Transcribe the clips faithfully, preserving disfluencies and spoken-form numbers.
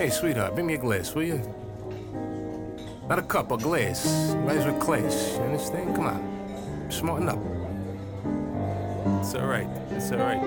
Hey, sweetheart, bring me a glass, will you? Not a cup, a glass. Rise with class. You understand? Come on. Smarten up. It's all right. It's all right.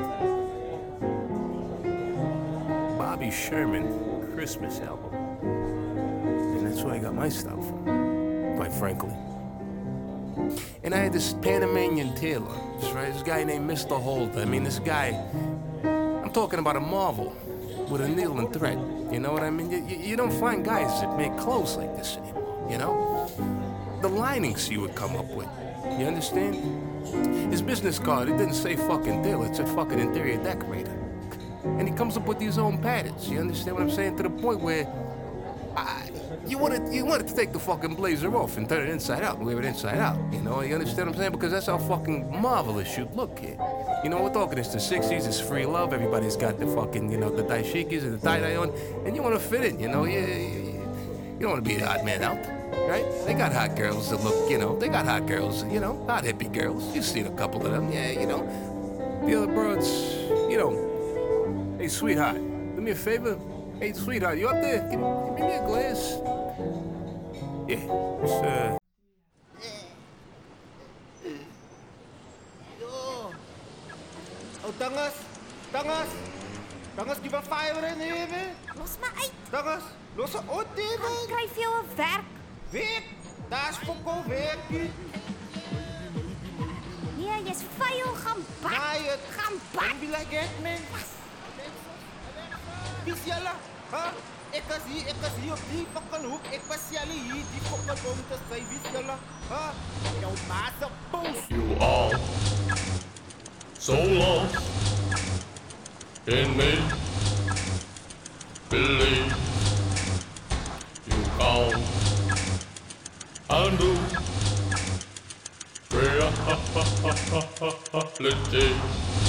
Bobby Sherman, Christmas album. And that's where I got my stuff from, quite frankly. And I had this Panamanian tailor, right? This guy named Mister Holt. I mean, this guy, I'm talking about a marvel with a needle and thread. You know what I mean? You, you, you don't find guys that make clothes like this anymore, you know? The linings he would come up with, you understand? His business card, it didn't say fucking tailor, it said fucking interior decorator. And he comes up with these own patterns, you understand what I'm saying? To the point where I, you wanted you wanted to take the fucking blazer off and turn it inside out and wear it inside out, you know? You understand what I'm saying? Because that's how fucking marvelous you look, kid. You know, we're talking, it's the sixties, it's free love, everybody's got the fucking, you know, the dashikis and the tie-dye on, and you want to fit in, you know? You, you, you don't want to be the odd man out, right? They got hot girls that look, you know, they got hot girls, you know, hot hippie girls. You've seen a couple of them, yeah, you know. The other broads, you know, hey, sweetheart, do me a favor. Hey, sweetheart, you up there? Give, give me a glass. Yeah, it's, uh... Oh, Tangas! Tangas! Tangas, give a fire in here, man! Los maar uit! Tangas, los ze uit, man! Dan krijg je wel werk! Werk! Daar is Fokko werk! Nee, je is vuil, gaan bak! Naai het! Gaan bak! Don't be like that, man! Wie is jelle? Huh? Ik was hier, ik was hier op die fucking hoek. Ik was jelle hier, die fucking om te zijn. Wie is jelle? Huh? Jouw maat is een poes! You are so lost in me. Believe you can't undo reality.